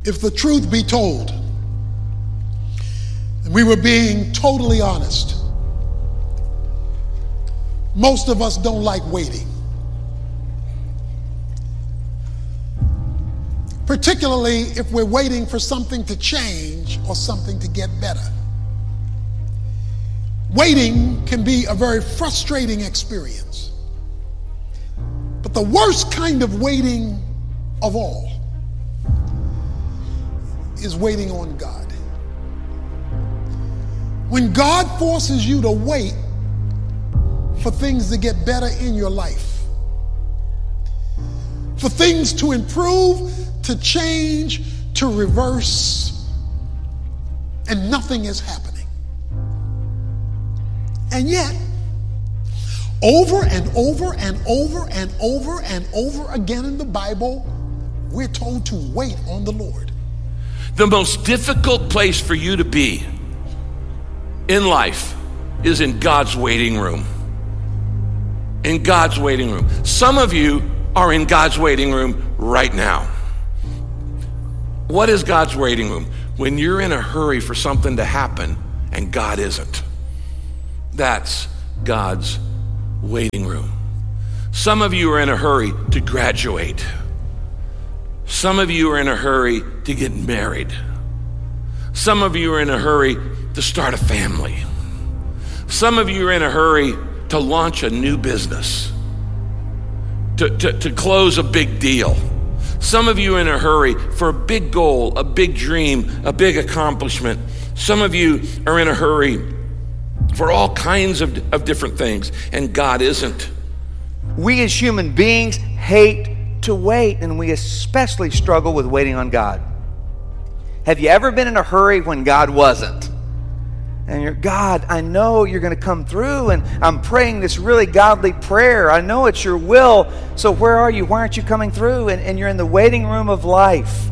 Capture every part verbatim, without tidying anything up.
If the truth be told, and we were being totally honest, most of us don't like waiting. Particularly if we're waiting for something to change or something to get better. Waiting can be a very frustrating experience. But the worst kind of waiting of all is waiting on God. When God forces you to wait for things to get better in your life, for things to improve, to change, to reverse, and nothing is happening. And yet, over and over and over and over and over again in the Bible, we're told to wait on the Lord. The most difficult place for you to be in life is in God's waiting room. In God's waiting room. Some of you are in God's waiting room right now. What is God's waiting room? When you're in a hurry for something to happen and God isn't. That's God's waiting room. Some of you are in a hurry to graduate. Some of you are in a hurry to get married. Some of you are in a hurry to start a family. Some of you are in a hurry to launch a new business, to, to, to close a big deal. Some of you are in a hurry for a big goal, a big dream, a big accomplishment. Some of you are in a hurry for all kinds of, of different things, and God isn't. We as human beings hate to wait, and we especially struggle with waiting on God. Have you ever been in a hurry when God wasn't? And you're, God, I know you're going to come through, and I'm praying this really godly prayer. I know it's your will, so where are you? Why aren't you coming through? And, and you're in the waiting room of life.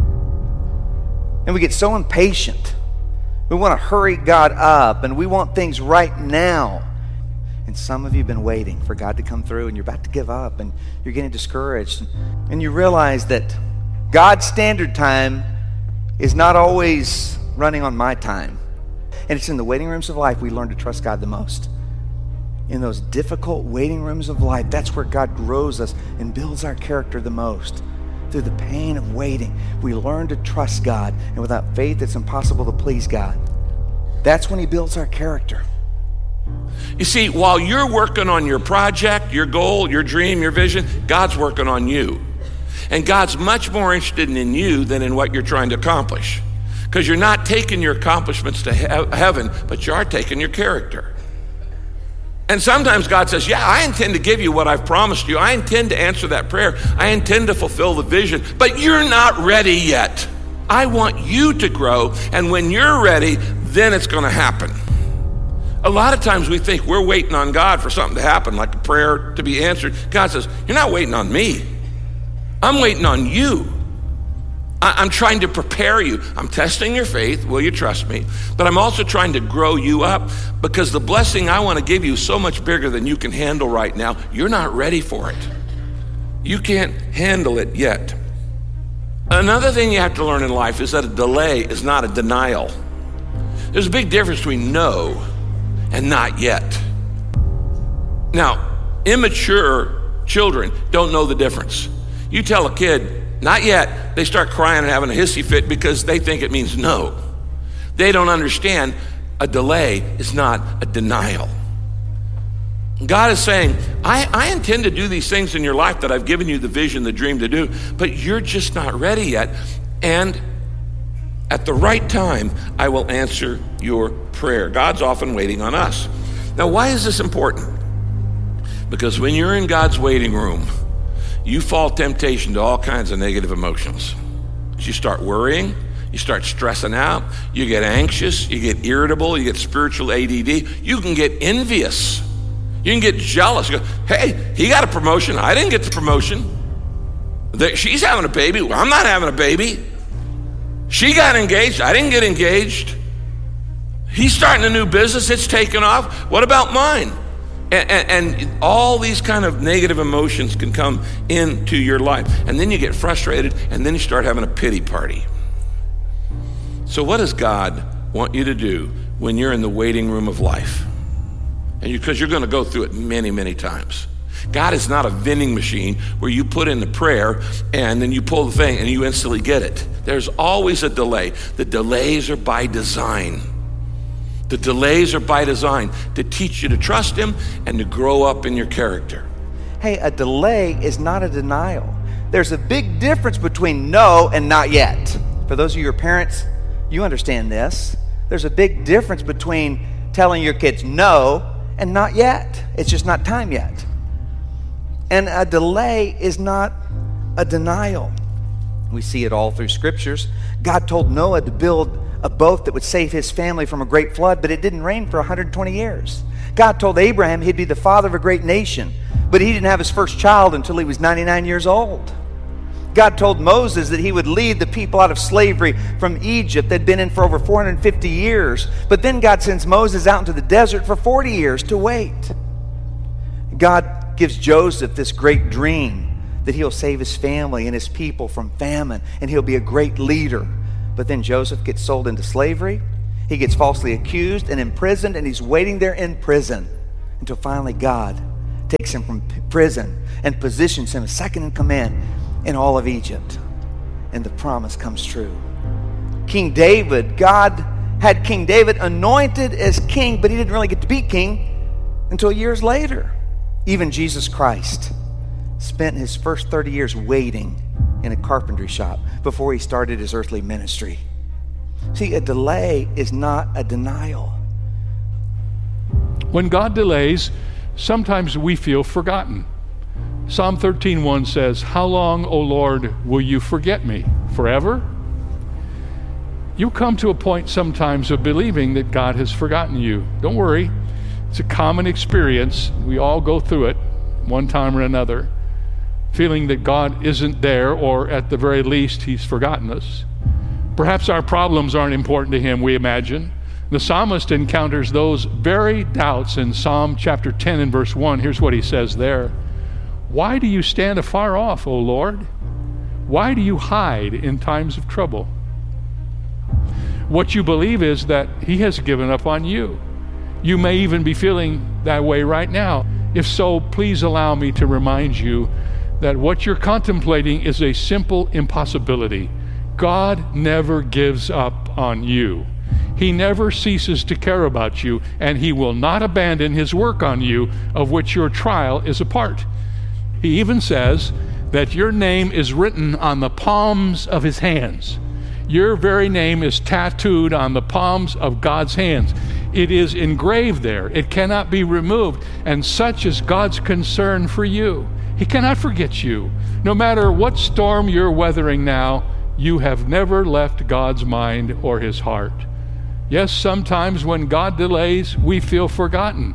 And we get so impatient. We want to hurry God up, and we want things right now. And some of you have been waiting for God to come through, and you're about to give up, and you're getting discouraged. And you realize that God's standard time is not always running on my time. And it's in the waiting rooms of life we learn to trust God the most. In those difficult waiting rooms of life, that's where God grows us and builds our character the most. Through the pain of waiting, we learn to trust God. And without faith, it's impossible to please God. That's when he builds our character. You see, while you're working on your project, your goal, your dream, your vision, God's working on you. And God's much more interested in you than in what you're trying to accomplish. Because you're not taking your accomplishments to he- heaven, but you are taking your character. And sometimes God says, yeah, I intend to give you what I've promised you. I intend to answer that prayer. I intend to fulfill the vision, but you're not ready yet. I want you to grow, and when you're ready, then it's going to happen. A lot of times we think we're waiting on God for something to happen, like a prayer to be answered. God says, you're not waiting on me. I'm waiting on you. I'm trying to prepare you. I'm testing your faith. Will you trust me? But I'm also trying to grow you up, because the blessing I want to give you is so much bigger than you can handle right now. You're not ready for it. You can't handle it yet. Another thing you have to learn in life is that a delay is not a denial. There's a big difference between no and not yet. Now, immature children don't know the difference. You tell a kid, not yet, they start crying and having a hissy fit because they think it means no. They don't understand a delay is not a denial. God is saying, I, I intend to do these things in your life that I've given you the vision, the dream to do, but you're just not ready yet. And at the right time, I will answer your prayer. God's often waiting on us. Now, why is this important? Because when you're in God's waiting room, you fall temptation to all kinds of negative emotions. You start worrying, you start stressing out, you get anxious, you get irritable, you get spiritual A D D, you can get envious, you can get jealous. You go, hey, he got a promotion, I didn't get the promotion. She's having a baby, well, I'm not having a baby. She got engaged, I didn't get engaged. He's starting a new business, it's taken off, what about mine? And, and, and all these kind of negative emotions can come into your life. And then you get frustrated, and then you start having a pity party. So what does God want you to do when you're in the waiting room of life? And because you, you're going to go through it many, many times. God is not a vending machine where you put in the prayer and then you pull the thing and you instantly get it. There's always a delay. The delays are by design. The delays are by design to teach you to trust him and to grow up in your character. Hey, a delay is not a denial. There's a big difference between no and not yet. For those of your parents, you understand this. There's a big difference between telling your kids no and not yet. It's just not time yet. And a delay is not a denial. We see it all through scriptures. God told Noah to build a boat that would save his family from a great flood, but it didn't rain for one hundred twenty years. God told Abraham he'd be the father of a great nation, but he didn't have his first child until he was ninety-nine years old. God told Moses that he would lead the people out of slavery from Egypt. They'd been in for over four hundred fifty years, but then God sends Moses out into the desert for forty years to wait. God gives Joseph this great dream that he'll save his family and his people from famine, and he'll be a great leader. But then Joseph gets sold into slavery. He gets falsely accused and imprisoned, and he's waiting there in prison until finally God takes him from prison and positions him as second in command in all of Egypt. And the promise comes true. King David, God had King David anointed as king, but he didn't really get to be king until years later. Even Jesus Christ spent his first thirty years waiting in a carpentry shop before he started his earthly ministry. See, a delay is not a denial. When God delays, sometimes we feel forgotten. Psalm thirteen one says, "How long, O Lord, will you forget me? Forever?" You come to a point sometimes of believing that God has forgotten you. Don't worry. It's a common experience. We all go through it one time or another, feeling that God isn't there, or at the very least, he's forgotten us. Perhaps our problems aren't important to him, we imagine. The psalmist encounters those very doubts in Psalm chapter ten and verse one. Here's what he says there. "Why do you stand afar off, O Lord? Why do you hide in times of trouble?" What you believe is that he has given up on you. You may even be feeling that way right now. If so, please allow me to remind you that what you're contemplating is a simple impossibility. God never gives up on you. He never ceases to care about you, and he will not abandon his work on you, of which your trial is a part. He even says that your name is written on the palms of his hands. Your very name is tattooed on the palms of God's hands. It is engraved there. It cannot be removed. And such is God's concern for you. He cannot forget you. No matter what storm you're weathering now, you have never left God's mind or his heart. Yes, sometimes when God delays, we feel forgotten.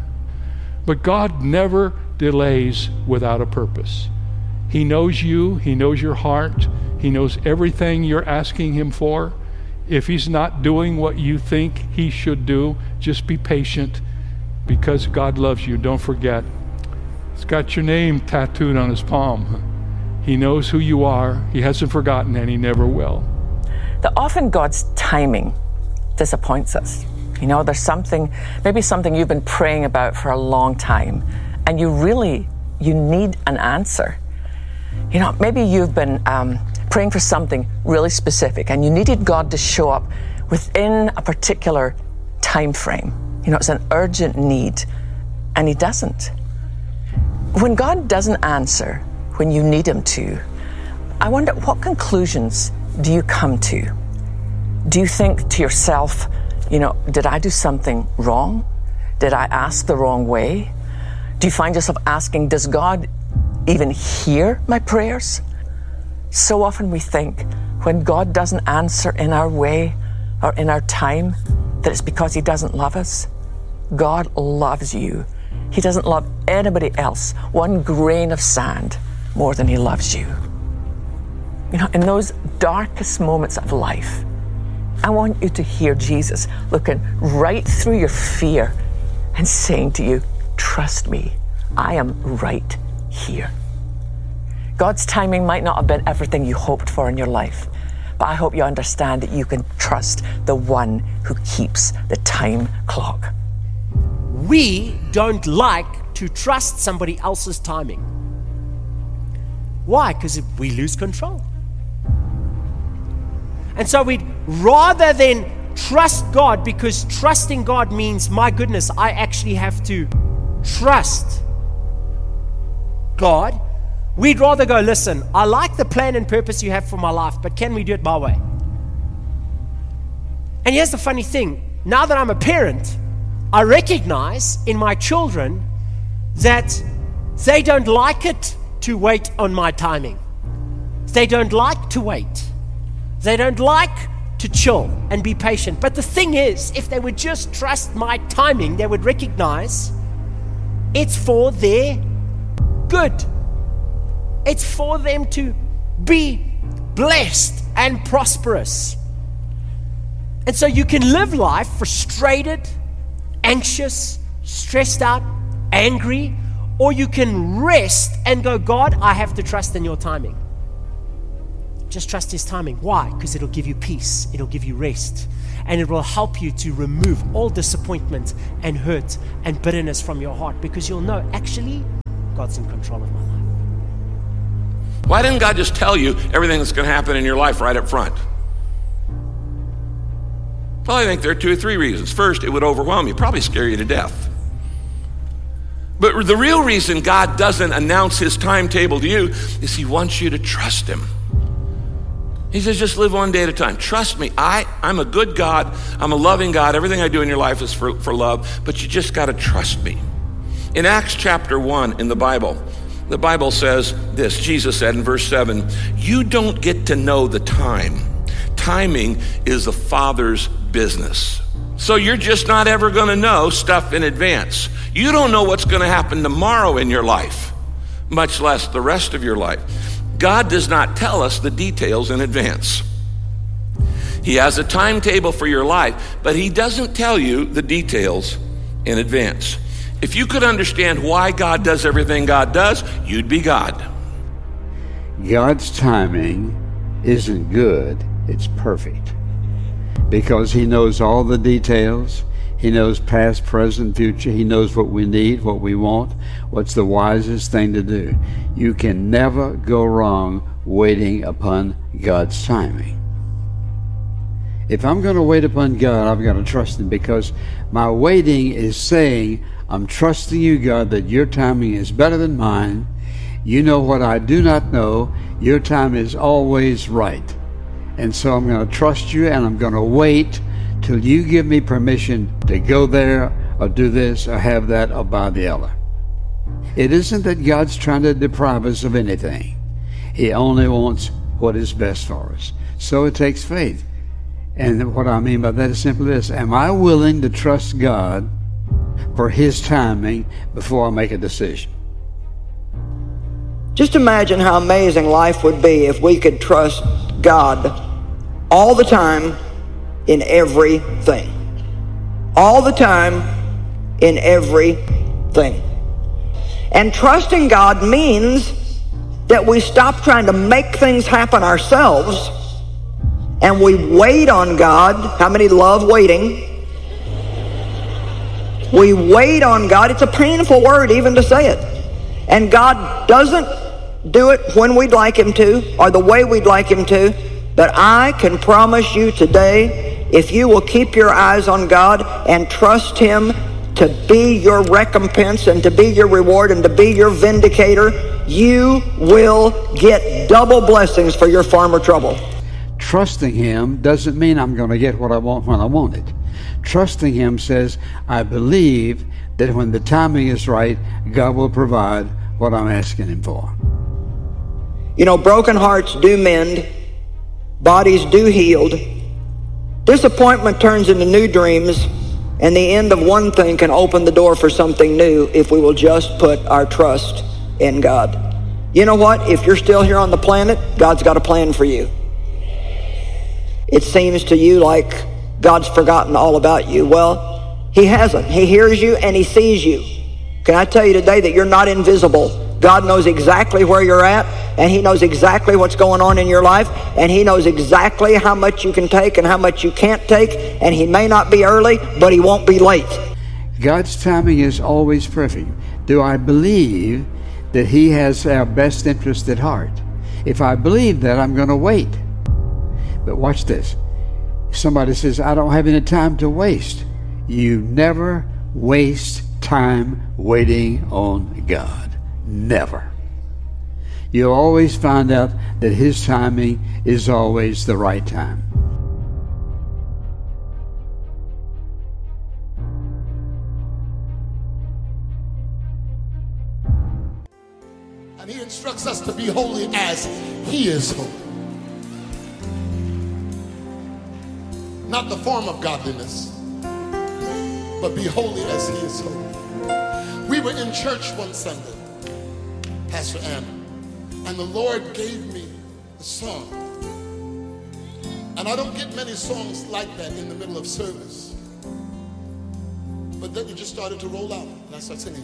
But God never delays without a purpose. He knows you. He knows your heart. He knows everything you're asking him for. If he's not doing what you think he should do, just be patient, because God loves you. Don't forget. He's got your name tattooed on his palm. He knows who you are. He hasn't forgotten, and he never will. That often God's timing disappoints us. You know, there's something, maybe something you've been praying about for a long time, and you really, you need an answer. You know, maybe you've been um, praying for something really specific, and you needed God to show up within a particular time frame. You know, it's an urgent need, and he doesn't. When God doesn't answer when you need him to, I wonder, what conclusions do you come to? Do you think to yourself, you know, did I do something wrong? Did I ask the wrong way? Do you find yourself asking, does God even hear my prayers? So often we think when God doesn't answer in our way or in our time, that it's because he doesn't love us. God loves you. He doesn't love anybody else one grain of sand more than he loves you. You know, in those darkest moments of life, I want you to hear Jesus looking right through your fear and saying to you, trust me, I am right here. God's timing might not have been everything you hoped for in your life, but I hope you understand that you can trust the one who keeps the time clock. We don't like to trust somebody else's timing. Why? Because we lose control. And so we'd rather than trust God, because trusting God means, my goodness, I actually have to trust God. We'd rather go, listen, I like the plan and purpose you have for my life, but can we do it my way? And here's the funny thing. Now that I'm a parent, I recognize in my children that they don't like it to wait on my timing. They don't like to wait. They don't like to chill and be patient. But the thing is, if they would just trust my timing, they would recognize it's for their good. It's for them to be blessed and prosperous. And so you can live life frustrated, anxious, stressed out, angry, or you can rest and go, God, I have to trust in your timing. Just trust his timing. Why? Because it'll give you peace. It'll give you rest. And it will help you to remove all disappointment and hurt and bitterness from your heart, because you'll know, actually, God's in control of my life. Why didn't God just tell you everything that's going to happen in your life right up front? Well, I think there are two or three reasons. First, it would overwhelm you, probably scare you to death. But the real reason God doesn't announce his timetable to you is he wants you to trust him. He says, just live one day at a time. Trust me, I, I'm a good God. I'm a loving God. Everything I do in your life is for, for love, but you just got to trust me. In Acts chapter one in the Bible, the Bible says this. Jesus said in verse seven, you don't get to know the time. Timing is the Father's business. So you're just not ever going to know stuff in advance. You don't know what's going to happen tomorrow in your life, much less the rest of your life. God does not tell us the details in advance. He has a timetable for your life, but he doesn't tell you the details in advance. If you could understand why God does everything God does, you'd be God. God's timing isn't good, it's perfect. Because he knows all the details. He knows past, present, future. He knows what we need, what we want, what's the wisest thing to do. You can never go wrong waiting upon God's timing. If I'm going to wait upon God, I've got to trust him, because my waiting is saying, I'm trusting you, God, that your timing is better than mine. You know what I do not know. Your time is always right. And so I'm going to trust you, and I'm going to wait till you give me permission to go there or do this or have that or buy the other. It isn't that God's trying to deprive us of anything. He only wants what is best for us. So it takes faith. And what I mean by that is simply this. Am I willing to trust God for his timing before I make a decision? Just imagine how amazing life would be if we could trust God all the time in everything. All the time in everything. And trusting God means that we stop trying to make things happen ourselves and we wait on God. How many love waiting? We wait on God. It's a painful word even to say it. And God doesn't do it when we'd like him to or the way we'd like him to. But I can promise you today, if you will keep your eyes on God and trust him to be your recompense and to be your reward and to be your vindicator, you will get double blessings for your farmer trouble. Trusting him doesn't mean I'm going to get what I want when I want it. Trusting him says, I believe that when the timing is right, God will provide what I'm asking him for. You know, broken hearts do mend. Bodies do healed. Disappointment turns into new dreams, and the end of one thing can open the door for something new if we will just put our trust in God. You know what? If you're still here on the planet, God's got a plan for you. It seems to you like God's forgotten all about you. Well, he hasn't. He hears you and he sees you. Can I tell you today that you're not invisible? God knows exactly where you're at. and he knows exactly what's going on in your life, and he knows exactly how much you can take and how much you can't take, and he may not be early, but he won't be late. God's timing is always perfect. Do I believe that he has our best interest at heart? If I believe that, I'm going to wait. But watch this. Somebody says, I don't have any time to waste. You never waste time waiting on God. Never. You'll always find out that his timing is always the right time. And he instructs us to be holy as he is holy. Not the form of godliness, but be holy as he is holy. We were in church one Sunday, Pastor Anna, and the Lord gave me a song. And I don't get many songs like that in the middle of service. But then it just started to roll out, and I started singing,